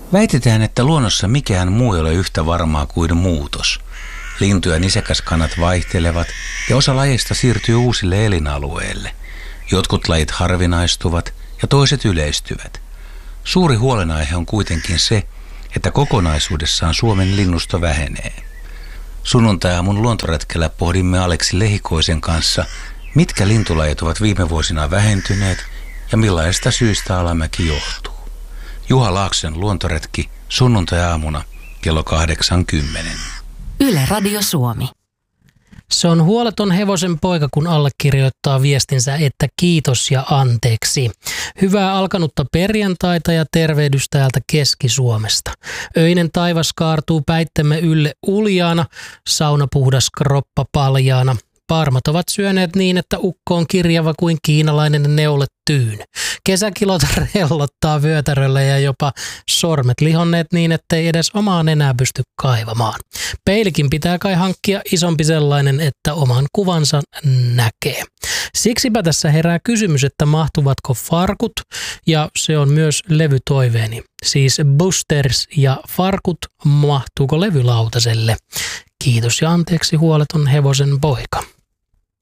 Väitetään, että luonnossa mikään muu ei ole yhtä varmaa kuin muutos. Lintu- ja nisäkäskannat vaihtelevat ja osa lajeista siirtyy uusille elinalueille. Jotkut lajit harvinaistuvat ja toiset yleistyvät. Suuri huolenaihe on kuitenkin se, että kokonaisuudessaan Suomen linnusto vähenee. Sunnuntai-aamun luontoretkellä pohdimme Aleksi Lehikoisen kanssa, mitkä lintulajit ovat viime vuosina vähentyneet ja millaista syystä alamäki johtuu. Juha Laakson luontoretki sunnuntai-aamuna kello 80. Yle Radio Suomi. Se on huoleton hevosen poika, kun allekirjoittaa viestinsä, että kiitos ja anteeksi. Hyvää alkanutta perjantaita ja tervehdys täältä Keski-Suomesta. Öinen taivas kaartuu päittämme ylle uljaana, sauna puhdas kroppa paljaana. Parmat ovat syöneet niin, että ukko on kirjava kuin kiinalainen neulettyyn. Kesäkilot rellottaa vyötäröllä ja jopa sormet lihonneet niin, ettei edes omaa nenää pysty kaivamaan. Peilikin pitää kai hankkia isompi sellainen, että oman kuvansa näkee. Siksipä tässä herää kysymys, että mahtuvatko farkut, ja se on myös levytoiveeni. Siis Busters ja farkut, mahtuuko levylautaselle? Kiitos ja anteeksi huoleton hevosen poika.